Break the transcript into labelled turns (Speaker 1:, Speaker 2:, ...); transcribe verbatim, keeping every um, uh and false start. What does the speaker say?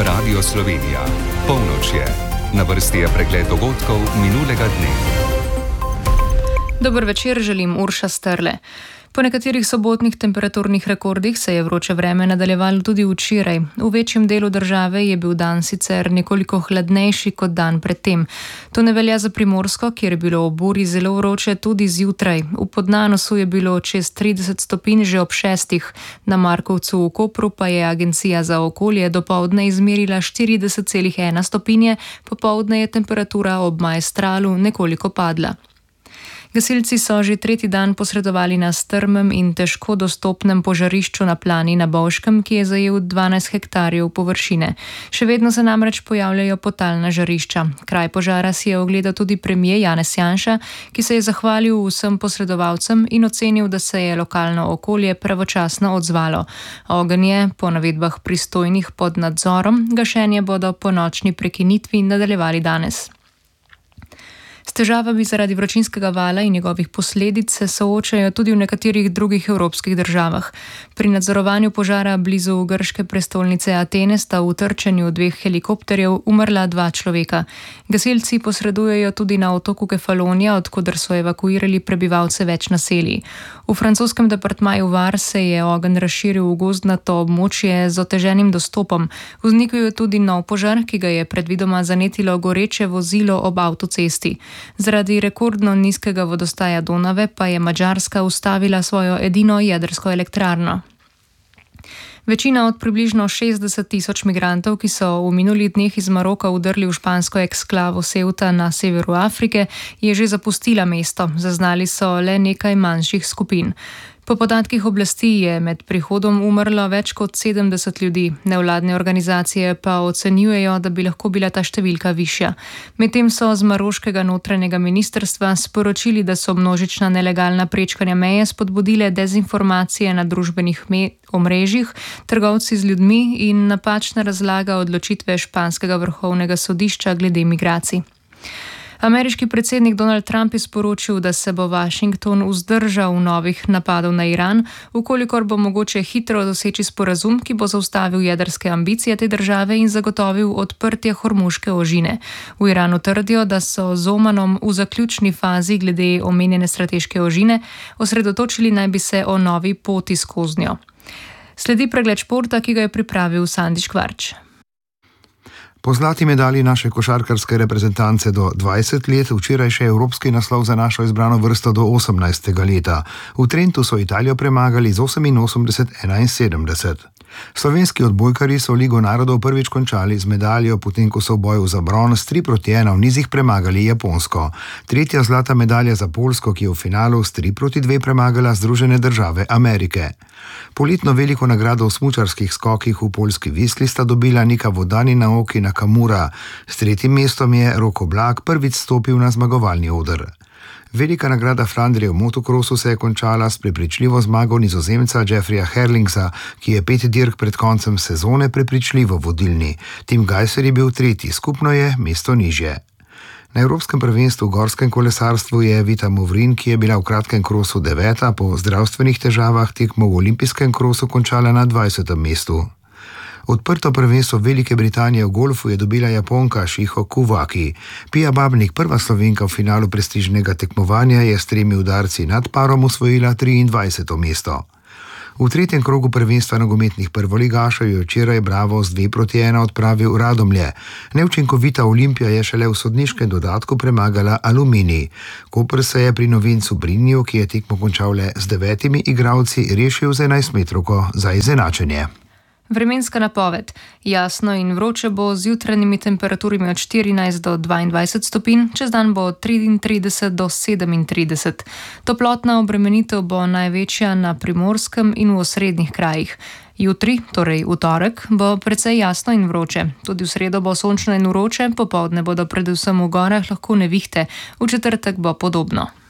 Speaker 1: Radio Slovenija. Polnoč je. Na vrsti je pregled dogodkov minulega dne.
Speaker 2: Dober večer, želim Urša Strle. Po nekaterih sobotnih temperaturnih rekordih se je vroče vreme nadaljevalo tudi včeraj. V večjem delu države je bil dan sicer nekoliko hladnejši kot dan predtem. To ne velja za Primorsko, kjer je bilo ob uri zelo vroče tudi zjutraj. V Podnanosu je bilo čez trideset stopinj že ob šestih. Na Markovcu v Kopru pa je Agencija za okolje dopoldne izmerila štirideset celih ena stopinje, popoldne je temperatura ob Maestralu nekoliko padla. Gasilci so že tretji dan posredovali na strmem in težko dostopnem požarišču na Plani na Bovškem, ki je zajel dvanajst hektarjev površine. Še vedno se namreč pojavljajo potalna žarišča. Kraj požara si je ogledal tudi premier Janez Janša, ki se je zahvalil vsem posredovalcem in ocenil, da se je lokalno okolje pravočasno odzvalo. Ogenj je, po navedbah pristojnih pod nadzorom, gašenje bodo po nočni prekinitvi nadaljevali danes. S težavami zaradi vročinskega vala in njegovih posledic se soočajo tudi v nekaterih drugih evropskih državah. Pri nadzorovanju požara blizu grške prestolnice Atene sta v trčenju dveh helikopterjev umrla dva človeka. Gasilci posredujejo tudi na otoku Kefalonija, odkoder so evakuirali prebivalce več naselij. V francoskem departmaju Var se je ogenj razširil v gozdnato območje z oteženim dostopom. Vzniknil je tudi nov požar, ki ga je predvidoma zanetilo goreče vozilo ob avtocesti. Zaradi rekordno nizkega vodostaja Donave pa je Madžarska ustavila svojo edino jedrsko elektrarno. Večina od približno šestdeset tisoč migrantov, ki so v minulih dneh iz Maroka vdrli v špansko eksklavo Ceuta na severu Afrike, je že zapustila mesto. Zaznali so le nekaj manjših skupin. Po podatkih oblasti je med prihodom umrlo več kot sedemdeset ljudi. Nevladne organizacije pa ocenjujejo, da bi lahko bila ta številka višja. Medtem so z maroškega notranjega ministrstva sporočili, da so množična nelegalna prečkanja meje spodbudile dezinformacije na družbenih omrežjih, trgovci z ljudmi in napačna razlaga odločitve španskega vrhovnega sodišča glede migracij. Ameriški predsednik Donald Trump je sporočil, da se bo Washington vzdržal novih napadov na Iran, ukolikor bo mogoče hitro doseči sporazum, ki bo zaustavil jedrske ambicije te države in zagotovil odprtje Hormuške ožine. V Iranu trdijo, da so z Omanom v zaključni fazi glede omenjene strateške ožine, osredotočili naj bi se o novi poti skozi njo. Sledi pregled športa, ki ga je pripravil Sandi Škvarč.
Speaker 3: Po zlati medalji naše košarkarske reprezentance do dvajset let, včeraj še evropski naslov za našo izbrano vrsto do osemnajstega leta. V Trentu so Italijo premagali z oseminosemdeset enainsedemdeset. Slovenski odbojkarji so Ligo narodov prvič končali z medaljo, potem ko so v boju za bron s tri proti ena v nizih premagali Japonsko. Tretja zlata medalja za Poljsko, ki je v finalu s tri proti dve premagala Združene države Amerike. Poletno veliko nagrado v smučarskih skokih v poljski Visli sta dobila Nika Vodani in Naoki Nakamura. S tretjim mestom je Rok Oblak prvič stopil na zmagovalni oder. Velika nagrada Flandrije v motokrosu se je končala s prepričljivo zmago Nizozemca Jeffreya Herlingsa, ki je pet dirk pred koncem sezone prepričljivo vodilni. Tim Gajser je bil tretji, skupno je mesto nižje. Na Evropskem prvenstvu v gorskem kolesarstvu je Vita Movrin, ki je bila v kratkem krosu deveta, po zdravstvenih težavah tekmo v olimpijskem krosu končala na dvajsetem mestu. Odprto prvenstvo Velike Britanije v golfu je dobila Japonka Shiho Kuwaki. Pia Babnik, prva Slovenka v finalu prestižnega tekmovanja, je s tremi udarci nad parom osvojila triindvajseto mesto. V tretjem krogu prvenstva nogometnih prvoligašev je včeraj Bravo z dve proti ena odpravil Radomlje. Neučinkovita Olimpija je šele v sodniškem dodatku premagala Aluminij. Koper se je pri novincu Brinju, ki je tekmo končal le z devetimi igralci, rešil z enajstmetrovko za izenačenje.
Speaker 2: Vremenska napoved. Jasno in vroče bo z jutranjimi temperaturami od štirinajst do dvaindvajset stopinj, čez dan bo od triintrideset do sedemintrideset. Toplotna obremenitev bo največja na Primorskem in v osrednjih krajih. Jutri, torej v torek, bo precej jasno in vroče. Tudi v sredo bo sončno in vroče, popoldne bodo predvsem v gorah lahko nevihte, v četrtek bo podobno.